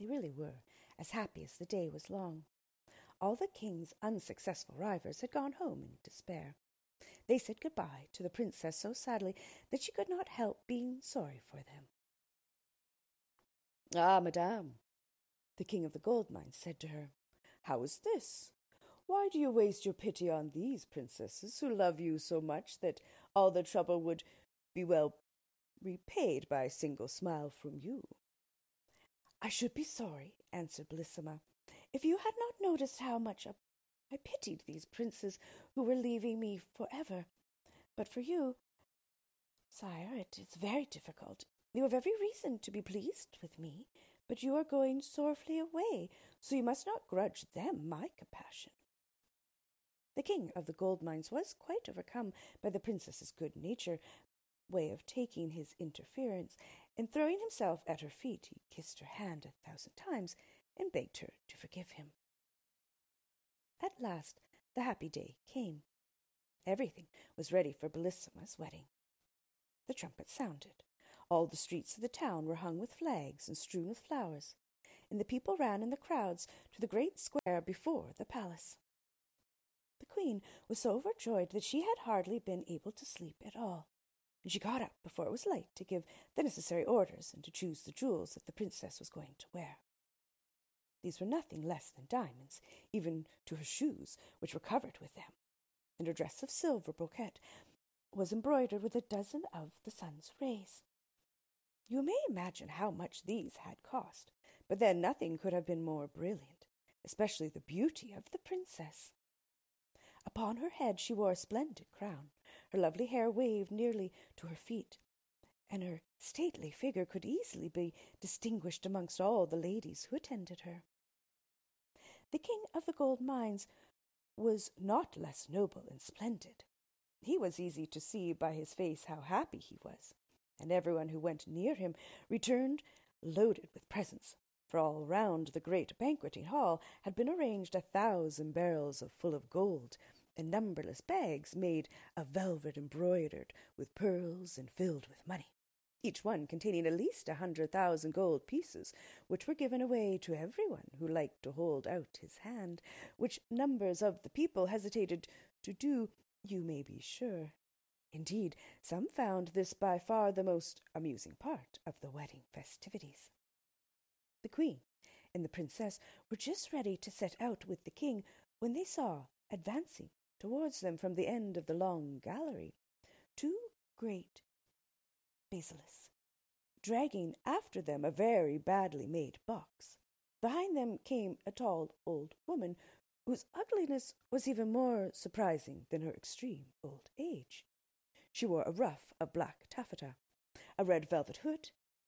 They really were as happy as the day was long. All the king's unsuccessful rivals had gone home in despair. They said goodbye to the princess so sadly that she could not help being sorry for them. "Ah, madame," the king of the gold mines said to her, "how is this? Why do you waste your pity on these princesses who love you so much that all the trouble would be well repaid by a single smile from you?" "I should be sorry," answered Bellissima, "if you had not noticed how much I pitied these princes who were leaving me forever. But for you, sire, it is very difficult. You have every reason to be pleased with me, but you are going sorrowfully away, so you must not grudge them my compassion." The king of the gold mines was quite overcome by the princess's good-natured way of taking his interference, and throwing himself at her feet, he kissed her hand 1,000 times and begged her to forgive him. At last the happy day came. Everything was ready for Bellissima's wedding. The trumpet sounded. All the streets of the town were hung with flags and strewn with flowers, and the people ran in the crowds to the great square before the palace. The queen was so overjoyed that she had hardly been able to sleep at all, and she got up before it was light to give the necessary orders and to choose the jewels that the princess was going to wear. These were nothing less than diamonds, even to her shoes, which were covered with them, and her dress of silver brocade was embroidered with a dozen of the sun's rays. You may imagine how much these had cost, but then nothing could have been more brilliant, especially the beauty of the princess. Upon her head she wore a splendid crown. Her lovely hair waved nearly to her feet, and her stately figure could easily be distinguished amongst all the ladies who attended her. The king of the gold mines was not less noble and splendid. He was easy to see by his face how happy he was, and everyone who went near him returned loaded with presents, for all round the great banqueting hall had been arranged 1,000 barrels full of gold, and numberless bags made of velvet embroidered with pearls and filled with money, each one containing at least 100,000 gold pieces, which were given away to everyone who liked to hold out his hand, which numbers of the people hesitated to do, you may be sure. Indeed, some found this by far the most amusing part of the wedding festivities. The queen and the princess were just ready to set out with the king when they saw, advancing towards them from the end of the long gallery, 2 great basilisks, dragging after them a very badly made box. Behind them came a tall old woman, whose ugliness was even more surprising than her extreme old age. She wore a ruff of black taffeta, a red velvet hood,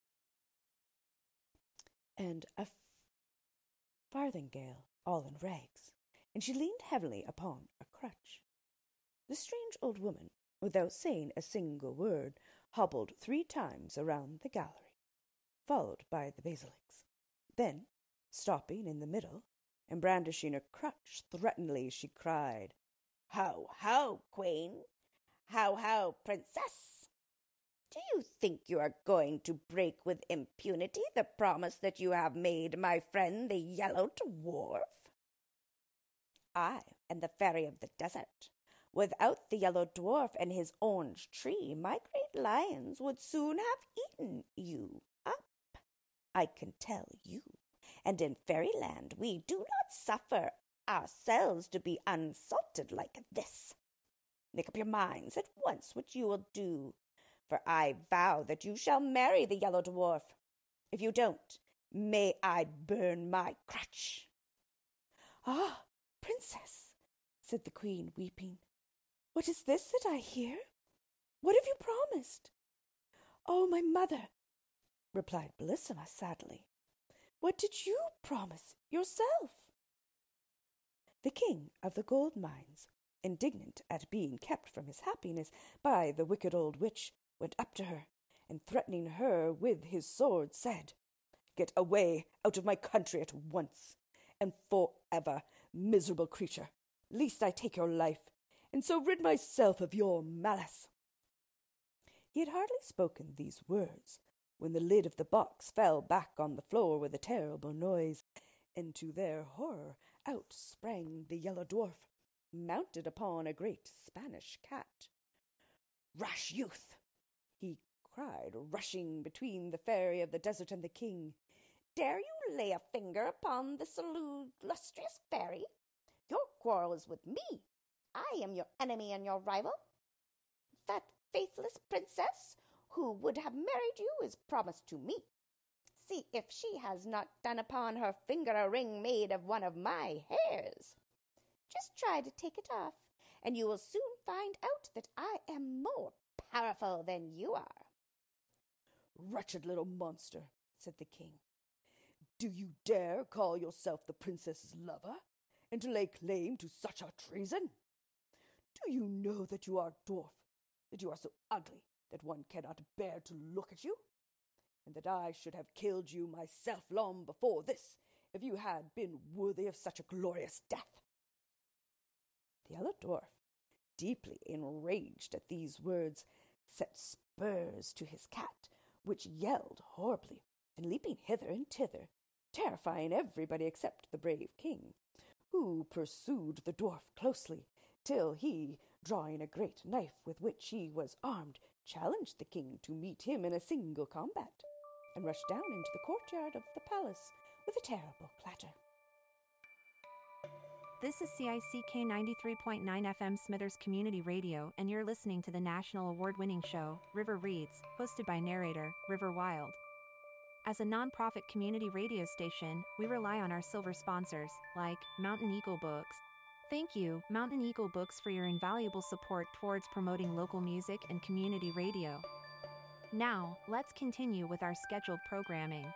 and a farthingale, all in rags, and she leaned heavily upon a crutch. The strange old woman, without saying a single word, hobbled 3 times around the gallery, followed by the basilisks. Then, stopping in the middle, and brandishing a crutch threateningly, she cried, "Ho, ho, queen! How, how, princess! Do you think you are going to break with impunity the promise that you have made my friend the Yellow Dwarf? I am the fairy of the desert. Without the Yellow Dwarf and his orange tree, my great lions would soon have eaten you up. I can tell you, and in fairyland we do not suffer ourselves to be insulted like this. Make up your minds at once what you will do, for I vow that you shall marry the Yellow Dwarf. If you don't, may I burn my crutch." "Ah, princess," said the queen, weeping, "what is this that I hear? What have you promised?" "Oh, my mother," replied Bellissima sadly, "what did you promise yourself?" The king of the gold mines, indignant at being kept from his happiness by the wicked old witch, went up to her, and threatening her with his sword, said, "Get away out of my country at once, and forever, miserable creature, lest I take your life, and so rid myself of your malice." He had hardly spoken these words when the lid of the box fell back on the floor with a terrible noise, and to their horror out sprang the yellow dwarf, mounted upon a great Spanish cat. "Rash youth!" he cried, rushing between the fairy of the desert and the king. "Dare you lay a finger upon this illustrious fairy? Your quarrel is with me. I am your enemy and your rival. That faithless princess who would have married you is promised to me. See if she has not done upon her finger a ring made of one of my hairs. Just try to take it off, and you will soon find out that I am more powerful than you are." "Wretched little monster," said the king. "Do you dare call yourself the princess's lover, and to lay claim to such a treason? Do you know that you are a dwarf, that you are so ugly that one cannot bear to look at you, and that I should have killed you myself long before this, if you had been worthy of such a glorious death?" The yellow dwarf, deeply enraged at these words, set spurs to his cat, which yelled horribly, and leaping hither and thither, terrifying everybody except the brave king, who pursued the dwarf closely, till he, drawing a great knife with which he was armed, challenged the king to meet him in a single combat, and rushed down into the courtyard of the palace with a terrible clatter. This is CICK 93.9 FM Smithers Community Radio, and you're listening to the national award-winning show, River Reads, hosted by narrator, River Wild. As a non-profit community radio station, we rely on our silver sponsors, like Mountain Eagle Books. Thank you, Mountain Eagle Books, for your invaluable support towards promoting local music and community radio. Now, let's continue with our scheduled programming.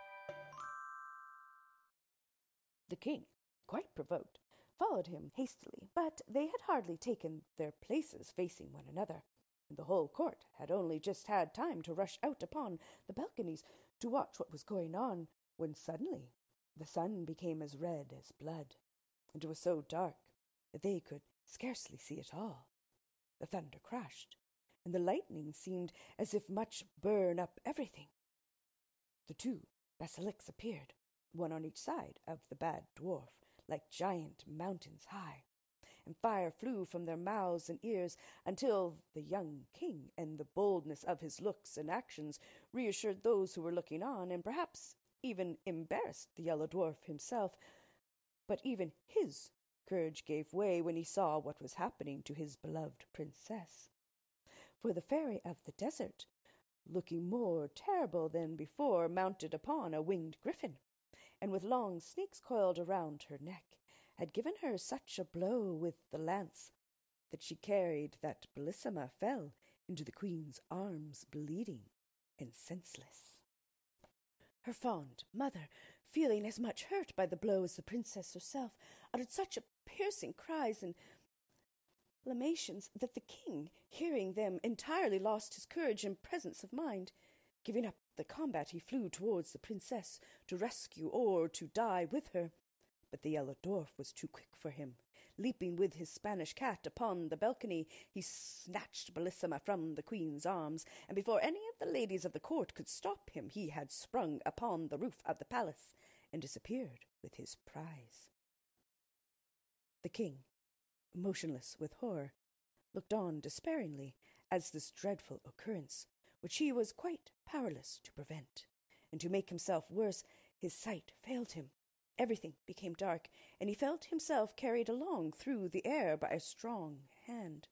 The king, quite provoked, followed him hastily, but they had hardly taken their places facing one another, and the whole court had only just had time to rush out upon the balconies to watch what was going on, when suddenly the sun became as red as blood, and it was so dark that they could scarcely see at all. The thunder crashed, and the lightning seemed as if much burn up everything. The two basilics appeared, one on each side of the bad dwarf, like giant mountains high, and fire flew from their mouths and ears until the young king and the boldness of his looks and actions reassured those who were looking on, and perhaps even embarrassed the yellow dwarf himself. But even his courage gave way when he saw what was happening to his beloved princess. For the fairy of the desert, looking more terrible than before, mounted upon a winged griffin, and with long snakes coiled around her neck, had given her such a blow with the lance that she carried that Bellissima fell into the queen's arms, bleeding and senseless. Her fond mother, feeling as much hurt by the blow as the princess herself, uttered such piercing cries and lamentations that the king, hearing them, entirely lost his courage and presence of mind. Giving up the combat, he flew towards the princess to rescue or to die with her. But the yellow dwarf was too quick for him. Leaping with his Spanish cat upon the balcony, he snatched Bellissima from the queen's arms, and before any of the ladies of the court could stop him, he had sprung upon the roof of the palace and disappeared with his prize. The king, motionless with horror, looked on despairingly as this dreadful occurrence, which he was quite powerless to prevent, and to make himself worse, his sight failed him. Everything became dark, and he felt himself carried along through the air by a strong hand.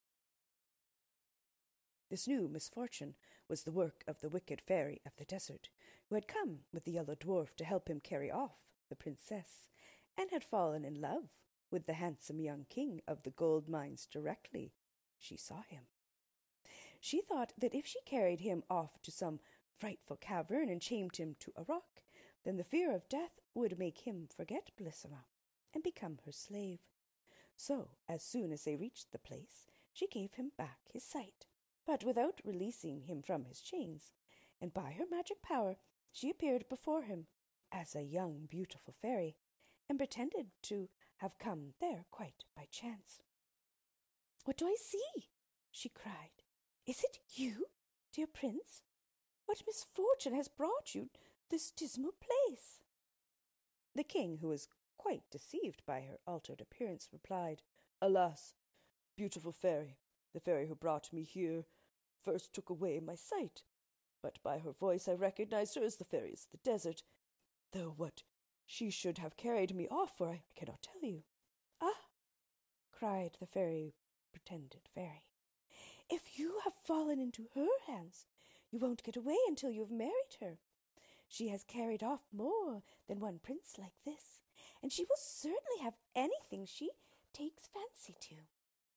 This new misfortune was the work of the wicked fairy of the desert, who had come with the yellow dwarf to help him carry off the princess, and had fallen in love with the handsome young king of the gold mines directly she saw him. She thought that if she carried him off to some frightful cavern and chained him to a rock, then the fear of death would make him forget Bellissima and become her slave. So, as soon as they reached the place, she gave him back his sight, but without releasing him from his chains, and by her magic power she appeared before him as a young, beautiful fairy, and pretended to have come there quite by chance. "What do I see?" she cried. "Is it you, dear prince?" What misfortune has brought you this dismal place?" The king, who was quite deceived by her altered appearance, replied, "Alas, beautiful fairy, the fairy who brought me here first took away my sight, but by her voice I recognized her as the fairy of the desert, though what she should have carried me off for I cannot tell you." "Ah!" cried the pretended fairy, "if you have fallen into her hands, you won't get away until you have married her. She has carried off more than one prince like this, and she will certainly have anything she takes fancy to."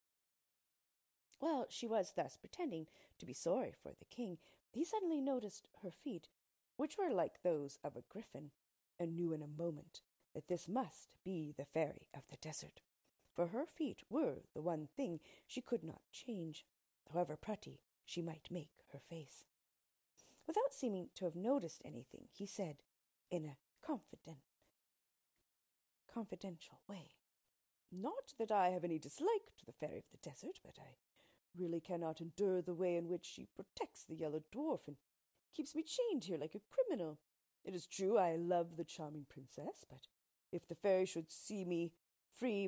While she was thus pretending to be sorry for the king, he suddenly noticed her feet, which were like those of a griffin, and knew in a moment that this must be the fairy of the desert, for her feet were the one thing she could not change, however pretty she might make her face. Without seeming to have noticed anything, he said, in a confidential way, "Not that I have any dislike to the fairy of the desert, but I really cannot endure the way in which she protects the yellow dwarf and keeps me chained here like a criminal. It is true I love the charming princess, but if the fairy should see me free